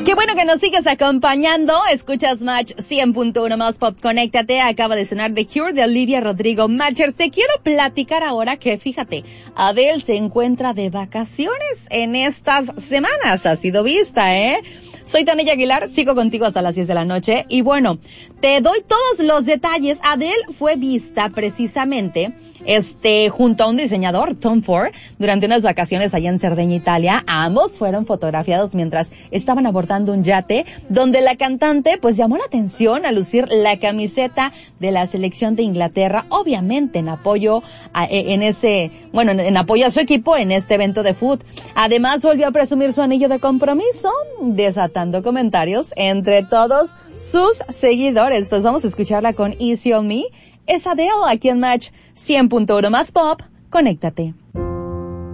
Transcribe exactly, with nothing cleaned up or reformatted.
Qué bueno que nos sigues acompañando. Escuchas Match cien punto uno más Pop. Conéctate. Acaba de sonar The Cure de Olivia Rodrigo. Matchers, te quiero platicar ahora que, fíjate, Adele se encuentra de vacaciones en estas semanas. Ha sido vista, ¿eh? Soy Tania Aguilar, sigo contigo hasta las diez de la noche. Y bueno, te doy todos los detalles. Adele fue vista precisamente este, junto a un diseñador, Tom Ford, durante unas vacaciones allá en Cerdeña, Italia. Ambos fueron fotografiados mientras estaban abordando un yate, donde la cantante pues llamó la atención al lucir la camiseta de la selección de Inglaterra, obviamente en apoyo a, en ese, bueno, en, en apoyo a su equipo en este evento de fútbol. Además volvió a presumir su anillo de compromiso, desatando comentarios entre todos sus seguidores. Pues vamos a escucharla con Easy on Me. Es Adele aquí en Match cien punto uno más Pop. Conéctate.